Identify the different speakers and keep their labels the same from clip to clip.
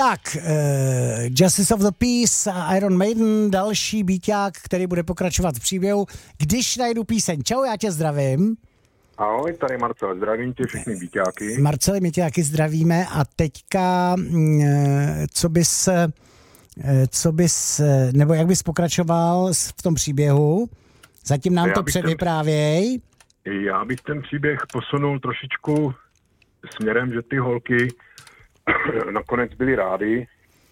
Speaker 1: Tak, Justice of the Peace, Iron Maiden, další býťák, který bude pokračovat v příběhu. Když najdu píseň. Čau, já tě zdravím.
Speaker 2: Ahoj, tady Marcel, zdravím tě všechny býťáky.
Speaker 1: Marceli, my tě taky zdravíme a teďka, nebo jak bys pokračoval v tom příběhu? Zatím nám to předvyprávěj.
Speaker 2: Já bych ten příběh posunul trošičku směrem, že ty holky nakonec byly rády,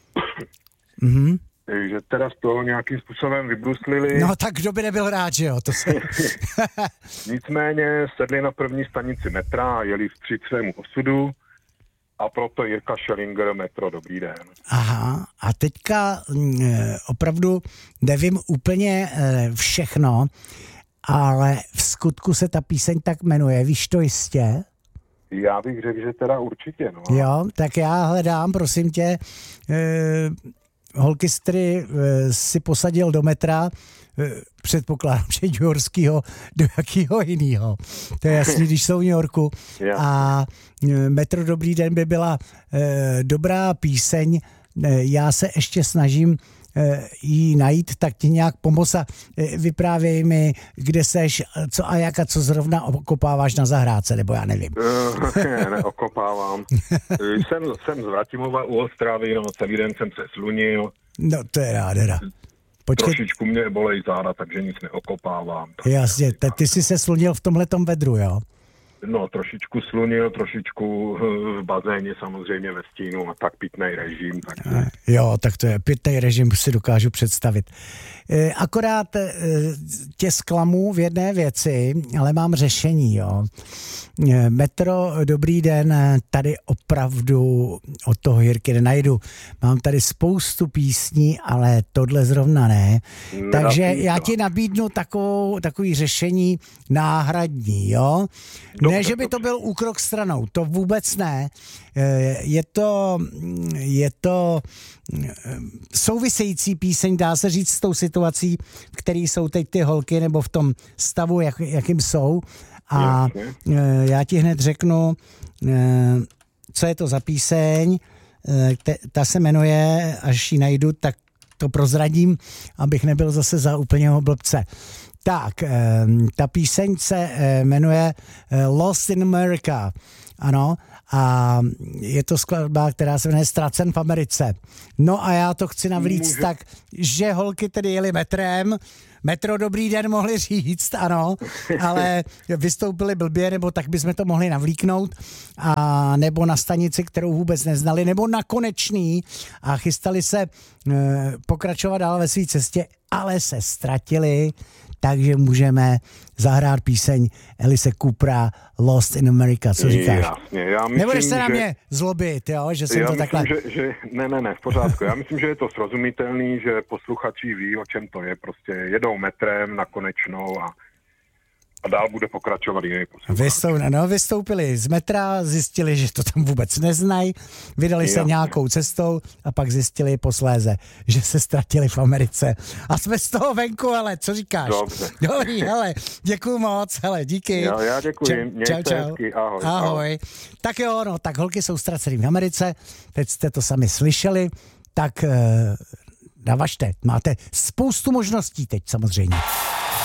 Speaker 2: že teda z toho nějakým způsobem vybruslili.
Speaker 1: No tak kdo by nebyl rád, že jo? To se...
Speaker 2: Nicméně sedli na první stanici metra a jeli vstříc svému osudu a proto Jirka Schellinger, Metro, dobrý den.
Speaker 1: Aha, a teďka opravdu nevím úplně všechno, ale v skutku se ta píseň tak jmenuje, víš to jistě?
Speaker 2: Já bych řekl, že teda určitě, no.
Speaker 1: Jo, tak já hledám, prosím tě, holky, který si posadil do metra, předpokládám, že New Yorkskýho, do jakýho jinýho. To je jasný, když jsou v New Yorku. A Metro dobrý den by byla dobrá píseň. Já se ještě snažím jí najít, tak ti nějak pomoct a vyprávěj mi, kde seš, co a jak a co zrovna okopáváš na zahrádce, nebo já nevím.
Speaker 2: Neokopávám. jsem z Vratimova u Ostravy, no celý den jsem se slunil.
Speaker 1: No to je nádhera. Počkej.
Speaker 2: Trošičku mě bolej záda, takže nic neokopávám.
Speaker 1: Jasně, ty jsi se slunil v tomhletom vedru, jo?
Speaker 2: No, trošičku slunil, trošičku v bazéně, samozřejmě ve stínu a tak pitnej režim. Takže...
Speaker 1: Jo, tak to je pitnej režim, si dokážu představit. Akorát tě zklamu v jedné věci, ale mám řešení, jo. Metro, dobrý den, tady opravdu od toho Jirky nenajdu. Mám tady spoustu písní, ale tohle zrovna ne. Takže já ti nabídnu takový řešení náhradní, jo. Ne, že by to byl úkrok stranou, to vůbec ne. Je to související píseň, dá se říct, s tou situací, v které jsou teď ty holky, nebo v tom stavu, jakým jsou. A já ti hned řeknu, co je to za píseň. Ta se jmenuje, až ji najdu, tak to prozradím, abych nebyl zase za úplného blbce. Tak, ta píseň se jmenuje Lost in America, ano, a je to skladba, která se jmenuje Ztracen v Americe. No a já to chci navlíct tak, že holky tedy jeli metrem, Metro dobrý den mohli říct, ano, ale vystoupili blbě, nebo tak bychom to mohli navlíknout, a nebo na stanici, kterou vůbec neznali, nebo na Konečný a chystali se pokračovat dál ve své cestě, ale se ztratili, takže můžeme zahrát píseň Alice Coopera Lost in America, co říkáš?
Speaker 2: Jasně, já myslím,
Speaker 1: nebudeš se na mě zlobit, jo, že jsem to takhle...
Speaker 2: Ne, v pořádku. Já myslím, že je to srozumitelný, že posluchači ví, o čem to je. Prostě jedou metrem na Konečnou a dál bude pokračovat jiný posluchač.
Speaker 1: Vystoupili z metra, zjistili, že to tam vůbec neznají, vydali se nějakou cestou a pak zjistili posléze, že se ztratili v Americe. A jsme z toho venku, ale co říkáš?
Speaker 2: Dobře.
Speaker 1: Dobrý, hele, děkuju moc, hele, díky.
Speaker 2: Jo, já děkuji, mějte hezky, ahoj.
Speaker 1: Tak jo, no, tak holky jsou ztracený v Americe, teď jste to sami slyšeli, tak navažte, máte spoustu možností teď samozřejmě.